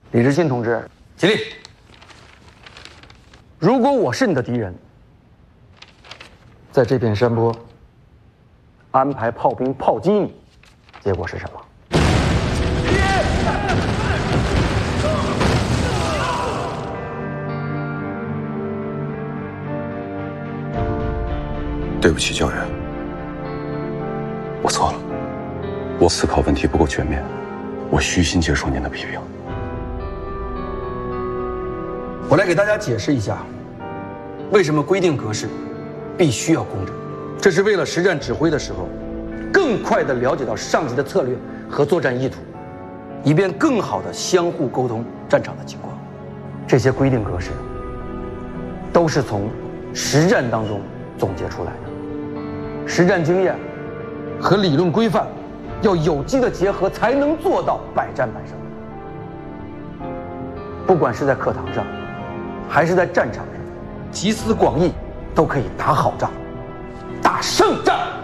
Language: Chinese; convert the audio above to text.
李志新同志，起立。如果我是你的敌人，在这片山坡安排炮兵炮击你，结果是什么？ 对不起，教员，我错了，我思考问题不够全面，我虚心接受您的批评。 我来给大家解释一下，为什么规定格式必须要公正。这是为了实战指挥的时候，更快地了解到上级的策略和作战意图，以便更好地相互沟通战场的情况。这些规定格式都是从实战当中总结出来的。实战经验和理论规范要有机的结合，才能做到百战百胜。不管是在课堂上，还是在战场上，集思广益，都可以打好仗，打胜仗。